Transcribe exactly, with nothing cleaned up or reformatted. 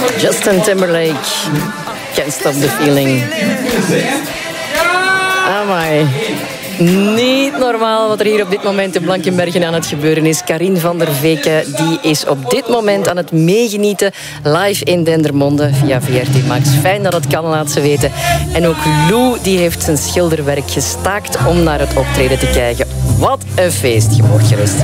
Justin Timberlake. Can't stop the feeling. Amai. Niet normaal wat er hier op dit moment in Blankenbergen aan het gebeuren is. Karin van der Veken die is op dit moment aan het meegenieten live in Dendermonde via V R T Max. Fijn dat het kan, laat ze weten. En ook Lou die heeft zijn schilderwerk gestaakt om naar het optreden te kijken. Wat een feest, je mag gerust